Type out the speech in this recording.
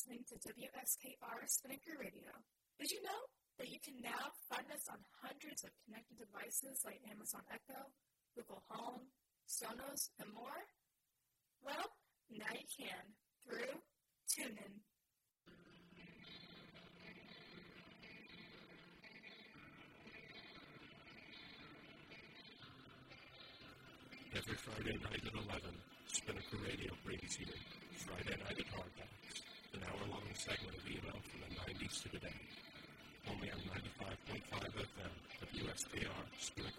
listening to WSKR Spinnaker Radio. Did you know that you can now find us on hundreds of connected devices like Amazon Echo, Google Home, Sonos, and more? Well, now you can through TuneIn. Every Friday night at 11, Spinnaker Radio brings you Friday Night at Hardbacks, an hour-long segment of email from the 90s to today. Only on 95.5 FM, WSKR, Spinnaker